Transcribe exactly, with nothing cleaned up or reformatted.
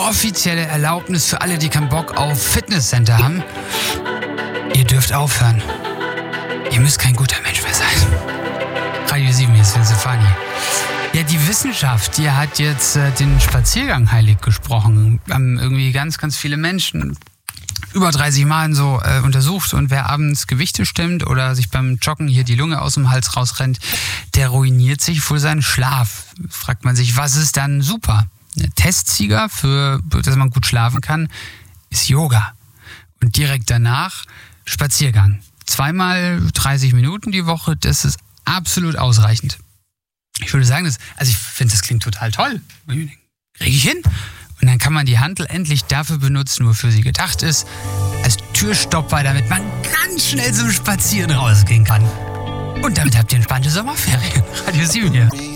offizielle Erlaubnis für alle, die keinen Bock auf Fitnesscenter haben. Ihr dürft aufhören. Ihr müsst kein guter Mensch mehr sein. Radio sieben, hier ist Sven Stefani. Ja, die Wissenschaft, die hat jetzt äh, den Spaziergang heilig gesprochen. Haben irgendwie ganz, ganz viele Menschen über dreißig Mal so äh, untersucht, und wer abends Gewichte stemmt oder sich beim Joggen hier die Lunge aus dem Hals rausrennt, der ruiniert sich wohl seinen Schlaf. Fragt man sich, was ist dann super? Ein Testsieger für, dass man gut schlafen kann, ist Yoga. Und direkt danach Spaziergang. Zweimal dreißig Minuten die Woche, das ist absolut ausreichend. Ich würde sagen, das, also ich finde, das klingt total toll. Kriege ich hin? Und dann kann man die Hantel endlich dafür benutzen, wofür sie gedacht ist, als Türstopper, damit man ganz schnell zum Spazieren rausgehen kann. Und damit habt ihr entspannte Sommerferien. Radio sieben hier.